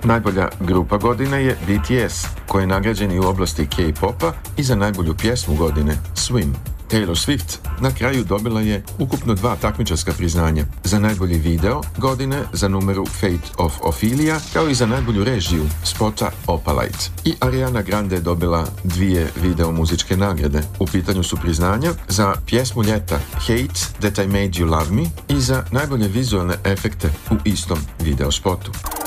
Najbolja grupa godine je BTS, koji je nagrađen i u oblasti K-popa i za najbolju pjesmu godine Swim. Taylor Swift na kraju dobila je ukupno 2 takmičarska priznanja, za najbolji video godine za numeru Fate of Ophelia, kao i za najbolju režiju spota Opalite. I Ariana Grande je dobila 2 video muzičke nagrade. U pitanju su priznanja za pjesmu ljeta Hate That I Made You Love Me i za najbolje vizualne efekte u istom video spotu.